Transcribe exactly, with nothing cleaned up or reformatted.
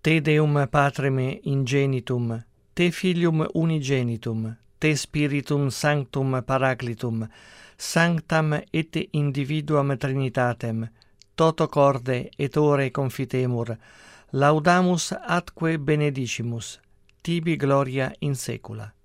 Te Deum Patrem ingenitum, te Filium unigenitum, te Spiritum Sanctum Paraclitum, sanctam et individuam Trinitatem, toto corde et ore confitemur, laudamus atque benedicimus, tibi gloria in saecula.